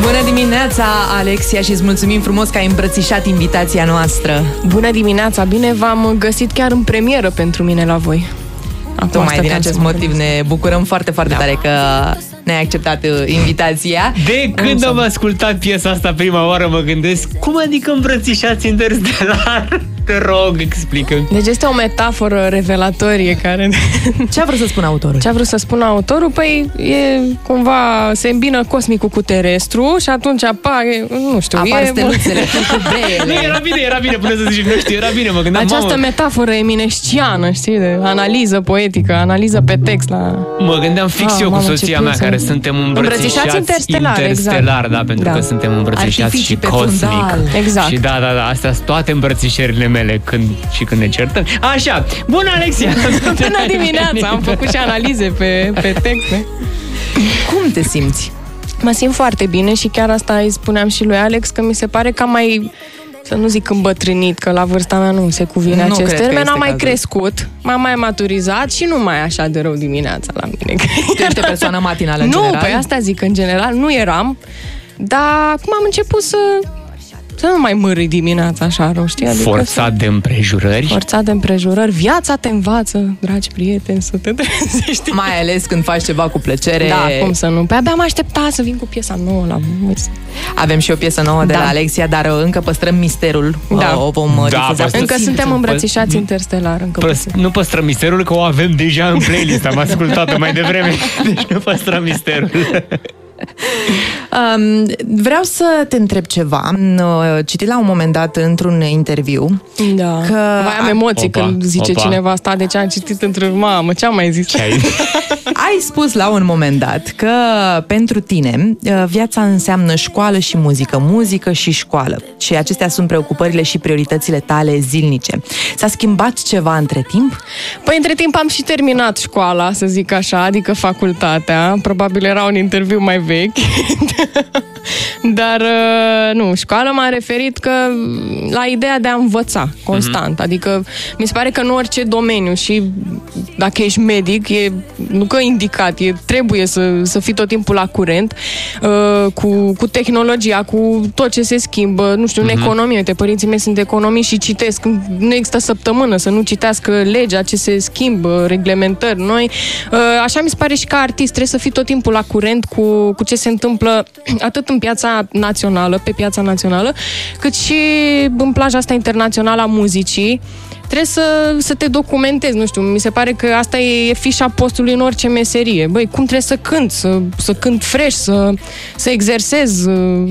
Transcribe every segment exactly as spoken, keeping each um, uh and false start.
Bună dimineața, Alexia, și îți mulțumim frumos că ai îmbrățișat invitația noastră. Bună dimineața, bine v-am găsit chiar în premieră pentru mine la voi. Acum Tocmai din acest motiv ne bucurăm foarte, foarte da. tare că ne-ai acceptat invitația. De când am ascultat piesa asta prima oară mă gândesc, cum adică îmbrățișați Interstellar? Te rog, explică-mi. Deci este o metaforă revelatorie care... Ce a vrut să spună autorul? Ce a vrut să spună autorul? Păi e cumva se îmbină cosmicul cu terestru și atunci apar, nu știu, apar e... steluțele cu breele. Nu, era bine, era bine, până să zici, nu știu, era bine, mă gândeam, Această mamă, metaforă eminesciană, știi, de analiză poetică, analiză pe text la... Mă gândeam fix Ah, eu cu mamă, soția mea, să... care suntem îmbrățișați, îmbrățișați interstelar, interstelar exact. da, pentru da. că suntem îmbrățișați Artificii și pe cosmic. fundal. Exact. Și da, da, da, astea sunt toate îmbrățișerile mele când, și când ne certăm. Așa, bună, Alexia! Bună dimineața, am făcut și analize pe, pe texte. Cum te simți? Mă simt foarte bine și chiar asta îi spuneam și lui Alex, că mi se pare că am mai, să nu zic îmbătrânit, că la vârsta mea nu se cuvine Nu acest cred termen, că am mai este crescut, m-am mai maturizat și nu mai e așa de rău dimineața la mine. Tu ești o persoană matinală în nu, general? pe asta zic, în general, nu eram, dar acum am început să... Să nu mai mârâi dimineața așa rău, știi? Adică Forțat să... de împrejurări. Forțat de împrejurări. Viața te învață, dragi prieteni, să te trezești. Mai ales când faci ceva cu plăcere. Da, cum să nu. Pe abia am așteptat să vin cu piesa nouă la mulți. Avem și o piesă nouă de Da. la Alexia, dar încă păstrăm misterul. Da. O vom Da, difuza. păstrăm. Încă Simțim. suntem îmbrățișați interstelar. Încă Păs- puțin. nu păstrăm misterul, că o avem deja în playlist. Am ascultat-o mai devreme. Deci nu păstrăm misterul. Um, vreau să te întreb ceva. Am uh, citit la un moment dat într-un interviu Da. că... Mai am emoții Opa, când zice opa. cineva asta. Deci am citit între... Mamă, ce am mai zis? Ce ai? Ai spus la un moment dat că pentru tine uh, viața înseamnă școală și muzică, muzică și școală. Și acestea sunt preocupările și prioritățile tale zilnice. S-a schimbat ceva între timp? Păi între timp am și terminat școala, să zic așa, adică facultatea. Probabil era un interviu mai vechi. Dar nu, școală m-a referit că la ideea de a învăța constant. Mm-hmm. Adică mi se pare că în orice domeniu, și dacă ești medic, e nu că indicat, e, trebuie să, să fii tot timpul la curent uh, cu, cu tehnologia, cu tot ce se schimbă, nu știu, în mm-hmm. economie. Uite, părinții mei sunt economii și citesc. Nu există săptămână să nu citească legea, ce se schimbă, reglementări noi. Uh, așa mi se pare și ca artist, trebuie să fii tot timpul la curent cu, cu ce se întâmplă atât în piața națională, pe piața națională, cât și în plaja asta internațională a muzicii. Trebuie să, să te documentezi, nu știu, mi se pare că asta e, e fișa postului în orice meserie. Băi, cum trebuie să cânt, să, să cânt fresh, să, să exersez,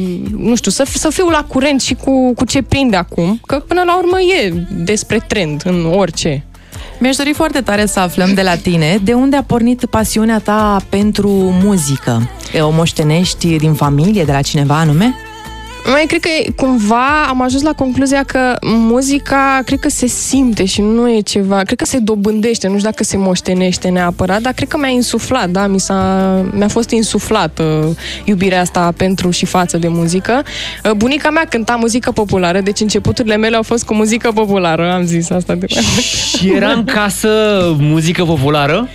nu știu, să, să fiu la curent și cu, cu ce prinde acum, că până la urmă e despre trend în orice. Mi-aș dori foarte tare să aflăm de la tine de unde a pornit pasiunea ta pentru muzică. O moștenești din familie, de la cineva anume? Mai cred că cumva am ajuns la concluzia că muzica, cred că se simte și nu e ceva, cred că se dobândește, nu știu dacă se moștenește neapărat, dar cred că mi-a insuflat, da, mi s-a, mi-a fost insuflată iubirea asta pentru și față de muzică. Bunica mea cânta muzică populară, deci începuturile mele au fost cu muzică populară, am zis asta de mai mult. Și era în casă muzică populară?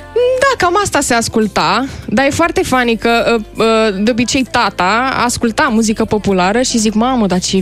Da, cam asta se asculta, dar e foarte funny că de obicei tata asculta muzică populară și zic, mamă, dar ce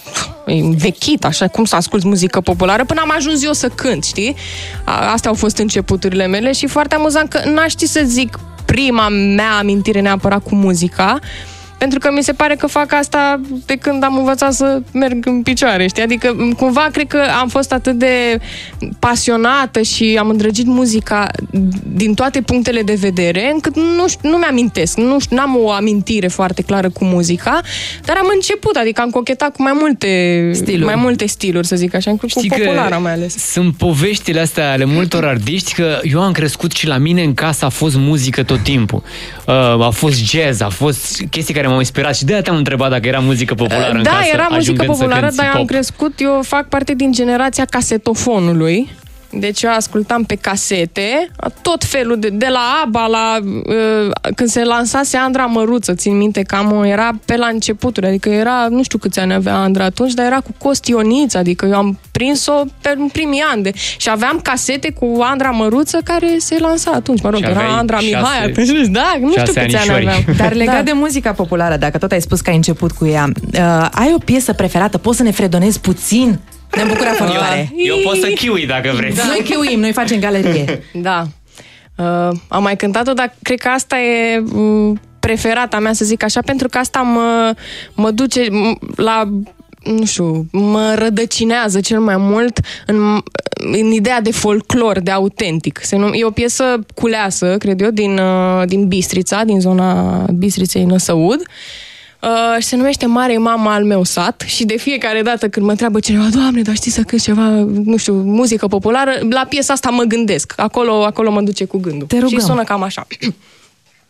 e învechit, așa, cum să asculți muzică populară, până am ajuns eu să cânt, știi? Astea au fost începuturile mele și foarte amuzant că n-aș ști să zic prima mea amintire neapărat cu muzica, pentru că mi se pare că fac asta de când am învățat să merg în picioare, știi? Adică, cumva, cred că am fost atât de pasionată și am îndrăgit muzica din toate punctele de vedere, încât nu, știu, nu mi-amintesc, nu știu, n-am o amintire foarte clară cu muzica, dar am început, adică am cochetat cu mai multe stiluri, mai multe stiluri, să zic așa, cu Știi populara mai ales. Sunt poveștile astea ale multor artiști că eu am crescut și la mine în casă a fost muzică tot timpul. Uh, a fost jazz, a fost chestii care m-au inspirat și de-aia te-am întrebat dacă era muzică populară în da, casă. Da, era muzică populară, dar eu am pop. crescut, eu fac parte din generația casetofonului. Deci eu ascultam pe casete tot felul de, de la ABBA la uh, când se lansase Andra Măruță, țin minte că am, era pe la începuturi, adică era, nu știu câți ani avea Andra atunci, dar era cu Costi Ioniță, adică eu am prins-o pe în primii ani de, și aveam casete cu Andra Măruță care se lansa atunci, mă rog, era Andra Mihai atunci, da, nu știu câți ani aveam. Dar legat da. de muzica populară, dacă tot ai spus că ai început cu ea, uh, ai o piesă preferată? Poți să ne fredonezi puțin? Ne-am bucurat foarte tare. Eu, eu pot să chiui dacă vreți. Da. Noi chiuim, noi facem galerie. Da. Uh, am mai cântat-o, dar cred că asta e uh, preferata mea, să zic așa, pentru că asta mă, mă duce la, nu știu, mă rădăcinează cel mai mult în, în ideea de folclor, de autentic. E o piesă culeasă, cred eu, din, uh, din Bistrița, din zona Bistriței Năsăud. Uh, și se numește Mare Mama al meu sat și de fiecare dată când mă întreabă cineva, Doamne, dar știi să cânti ceva, nu știu, muzică populară, la piesa asta mă gândesc. Acolo, acolo mă duce cu gândul. Te rugăm. Și sună cam așa.